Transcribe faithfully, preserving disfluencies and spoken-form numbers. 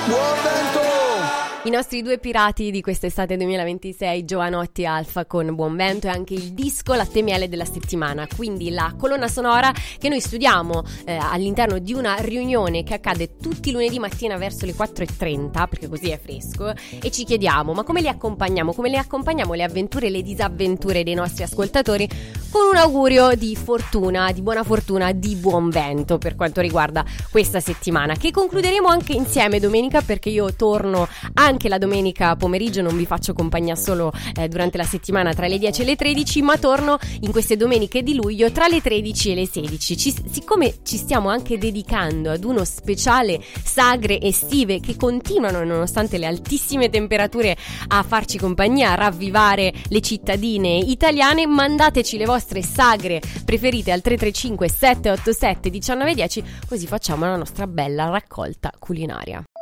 Buon vento! I nostri due pirati di quest'estate duemilaventisei, Giovanotti e Alfa con Buon Vento, e anche il disco Latte e Miele della settimana, quindi la colonna sonora che noi studiamo eh, all'interno di una riunione che accade tutti i lunedì mattina verso le quattro e trenta, perché così è fresco, e ci chiediamo: ma come li accompagniamo? Come le accompagniamo le avventure e le disavventure dei nostri ascoltatori? Con un augurio di fortuna, di buona fortuna, di buon vento per quanto riguarda questa settimana, che concluderemo anche insieme domenica, perché io torno anche la domenica pomeriggio, non vi faccio compagnia solo eh, durante la settimana tra le dieci e le tredici, ma torno in queste domeniche di luglio tra le tredici e le sedici. Ci, siccome ci stiamo anche dedicando ad uno speciale sagre estive che continuano, nonostante le altissime temperature, a farci compagnia, a ravvivare le cittadine italiane, mandateci le vostre sagre preferite al tre tre cinque sette otto sette uno nove uno zero, così facciamo la nostra bella raccolta culinaria.